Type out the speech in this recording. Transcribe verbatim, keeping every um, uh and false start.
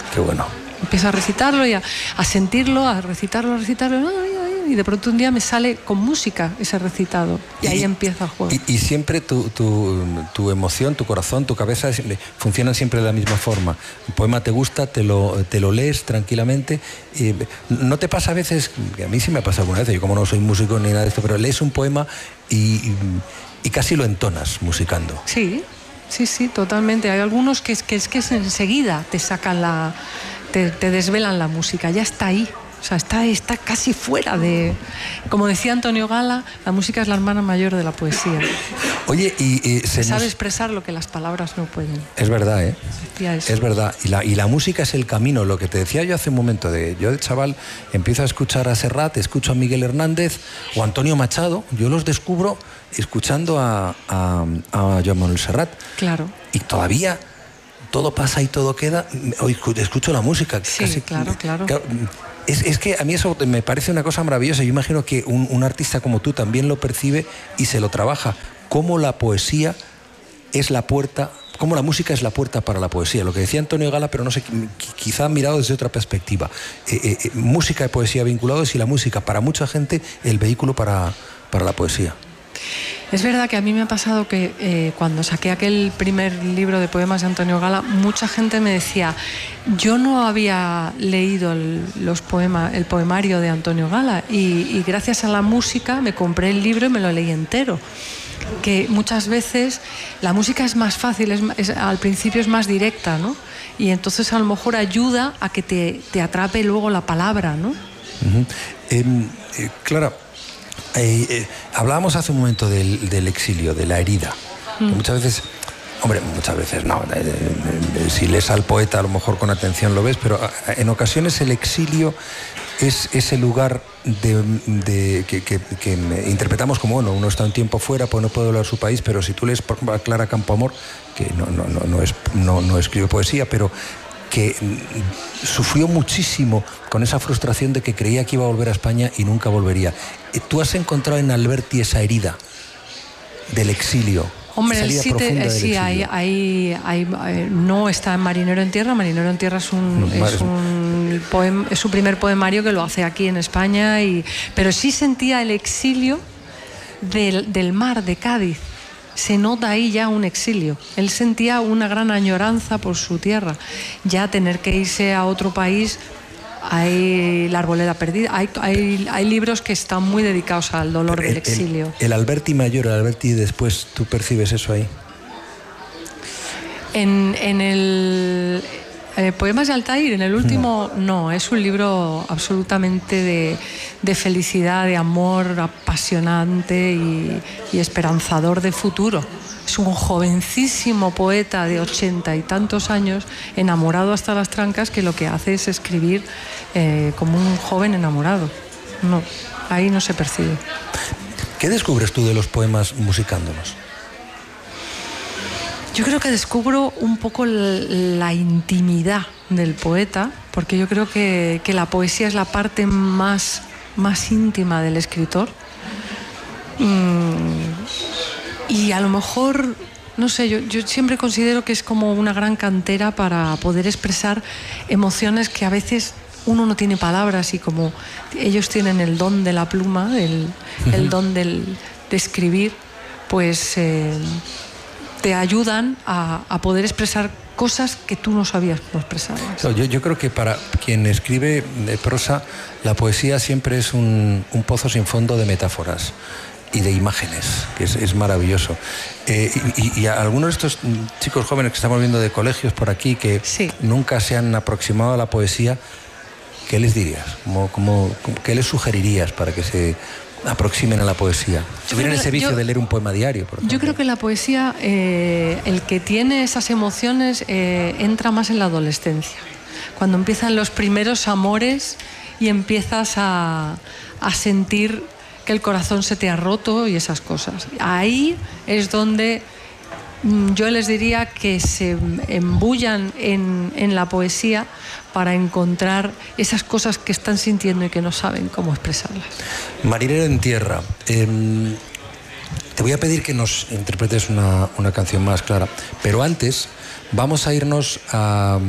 Qué bueno. Empiezo a recitarlo y a, a sentirlo, a recitarlo, a recitarlo, ay, ay, y de pronto un día me sale con música ese recitado y, y ahí empieza el juego. Y, y siempre tu, tu, tu emoción, tu corazón, tu cabeza siempre, funcionan siempre de la misma forma. Un poema te gusta, te lo, te lo lees tranquilamente. Y ¿no te pasa a veces, que a mí sí me ha pasado alguna vez, yo como no soy músico ni nada de esto, pero lees un poema y, y, y casi lo entonas musicando? Sí, sí, sí, totalmente. Hay algunos que es que, es que enseguida te sacan la... Te, te desvelan la música, ya está ahí, o sea, está, está casi fuera de... Como decía Antonio Gala, la música es la hermana mayor de la poesía. Oye, y... y se sabe nos... expresar lo que las palabras no pueden. Es verdad, ¿eh? Decía eso. Es verdad, y la, y la música es el camino, lo que te decía yo hace un momento, de yo de chaval empiezo a escuchar a Serrat, escucho a Miguel Hernández o a Antonio Machado, yo los descubro escuchando a, a, a Joan Manuel Serrat. Claro. Y todavía... todo pasa y todo queda, hoy escucho la música. Sí, casi, claro, claro. Es, es que a mí eso me parece una cosa maravillosa. Yo imagino que un, un artista como tú también lo percibe y se lo trabaja. Cómo la poesía es la puerta, cómo la música es la puerta para la poesía. Lo que decía Antonio Gala, pero no sé, quizá mirado desde otra perspectiva. Eh, eh, música y poesía vinculados y la música, para mucha gente, el vehículo para, para la poesía. Es verdad que a mí me ha pasado que eh, cuando saqué aquel primer libro de poemas de Antonio Gala, mucha gente me decía, yo no había leído el, los poemas, el poemario de Antonio Gala y, y gracias a la música me compré el libro y me lo leí entero. Que muchas veces la música es más fácil, es, es, al principio es más directa, ¿no? Y entonces a lo mejor ayuda a que te, te atrape luego la palabra, ¿no? Uh-huh. eh, eh, Clara, Eh, eh, hablábamos hace un momento del, del exilio, de la herida. Mm. Muchas veces, hombre, muchas veces no. Eh, eh, si lees al poeta, a lo mejor con atención lo ves, pero en ocasiones el exilio es ese lugar de, de, que, que, que interpretamos como, bueno, uno está un tiempo fuera, pues no puede hablar su país, pero si tú lees, por ejemplo, a Clara Campoamor, que no, no, no, no, es, no, no escribe poesía, pero que sufrió muchísimo con esa frustración de que creía que iba a volver a España y nunca volvería. ¿Tú has encontrado en Alberti esa herida del exilio? Hombre, él sí, te, sí hay, hay, hay, no está en Marinero en Tierra. Marinero en Tierra es un, no, es, un poema, es su primer poemario que lo hace aquí en España, y, pero sí sentía el exilio del, del mar de Cádiz. Se nota ahí ya un exilio. Él sentía una gran añoranza por su tierra. Ya tener que irse a otro país, hay La arboleda perdida, hay, hay, hay libros que están muy dedicados al dolor el, del exilio. El, el Alberti mayor, el Alberti después, ¿tú percibes eso ahí? En, en el... Eh, Poemas de Altair, en el último, no, no es un libro absolutamente de, de felicidad, de amor apasionante y, y esperanzador de futuro. Es un jovencísimo poeta de ochenta y tantos años, enamorado hasta las trancas, que lo que hace es escribir eh, como un joven enamorado. No, ahí no se percibe. ¿Qué descubres tú de los poemas musicándolos? Yo creo que descubro un poco la intimidad del poeta, porque yo creo que, que la poesía es la parte más, más íntima del escritor. Y a lo mejor, no sé, yo, yo siempre considero que es como una gran cantera para poder expresar emociones que a veces uno no tiene palabras, y como ellos tienen el don de la pluma, el, el don del, de escribir, pues... Eh, te ayudan a, a poder expresar cosas que tú no sabías cómo expresar. Yo, yo creo que para quien escribe de prosa, la poesía siempre es un, un pozo sin fondo de metáforas y de imágenes, que es, es maravilloso. Eh, y, y a algunos de estos chicos jóvenes que estamos viendo de colegios por aquí, que sí. nunca se han aproximado a la poesía, ¿qué les dirías? ¿Cómo, cómo, ¿Qué les sugerirías para que se aproximen a la poesía? Si tuvieran ese vicio yo, de leer un poema diario, por ejemplo. Yo creo que la poesía, eh, el que tiene esas emociones, eh, entra más en la adolescencia. Cuando empiezan los primeros amores y empiezas a, a sentir que el corazón se te ha roto y esas cosas. Ahí es donde yo les diría que se embullan en, en la poesía para encontrar esas cosas que están sintiendo y que no saben cómo expresarlas. Marinero en Tierra, eh, te voy a pedir que nos interpretes una, una canción más, Clara, pero antes vamos a irnos a...